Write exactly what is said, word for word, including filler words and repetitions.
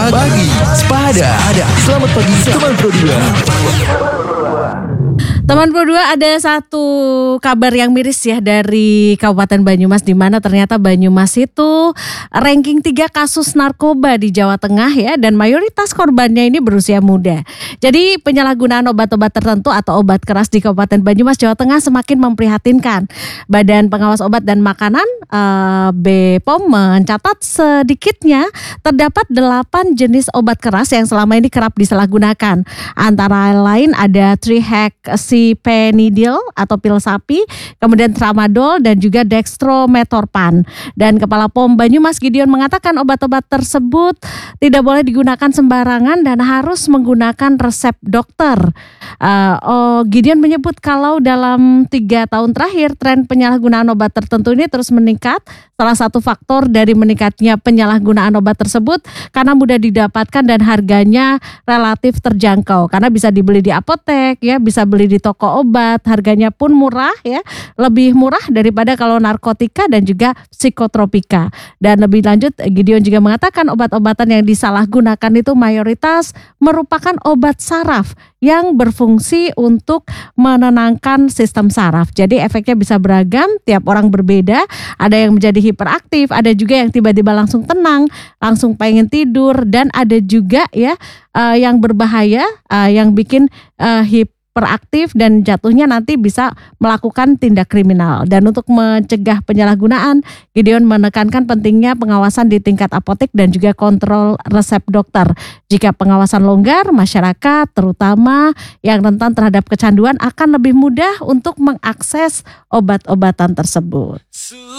Pagi Sepada. Selamat pagi teman Pro dua. Teman Pro dua, ada satu kabar yang miris ya dari Kabupaten Banyumas, di mana ternyata Banyumas itu ranking tiga kasus narkoba di Jawa Tengah ya, dan mayoritas korbannya ini berusia muda. Jadi penyalahgunaan obat-obat tertentu atau obat keras di Kabupaten Banyumas, Jawa Tengah semakin memprihatinkan. Badan Pengawas Obat dan Makanan eh, B P O M mencatat sedikitnya terdapat delapan jenis obat keras yang selama ini kerap disalahgunakan. Antara lain ada trihexyphenidyl atau pil sapi, kemudian tramadol dan juga dextrometorphan. Dan Kepala P O M Banyumas Gideon mengatakan obat-obat tersebut tidak boleh digunakan sembarangan dan harus menggunakan resep dokter. Uh, oh, Gideon menyebut kalau dalam tiga tahun terakhir tren penyalahgunaan obat tertentu ini terus meningkat. Salah satu faktor dari meningkatnya penyalahgunaan obat tersebut karena mudah didapatkan dan harganya relatif terjangkau, karena bisa dibeli di apotek ya, bisa beli di toko obat, harganya pun murah ya, lebih murah daripada kalau narkotika dan juga psikotropika. Dan lebih lanjut, Gideon juga mengatakan obat-obatan yang disalahgunakan itu mayoritas merupakan obat saraf yang berfungsi untuk menenangkan sistem saraf. Jadi efeknya bisa beragam, tiap orang berbeda. Ada yang menjadi hiperaktif, ada juga yang tiba-tiba langsung tenang, langsung pengen tidur, dan ada juga ya uh, yang berbahaya, uh, yang bikin uh, hiperaktif dan jatuhnya nanti bisa melakukan tindak kriminal. Dan untuk mencegah penyalahgunaan, Gideon menekankan pentingnya pengawasan di tingkat apotek dan juga kontrol resep dokter. Jika pengawasan longgar, masyarakat terutama yang rentan terhadap kecanduan akan lebih mudah untuk mengakses obat-obatan tersebut.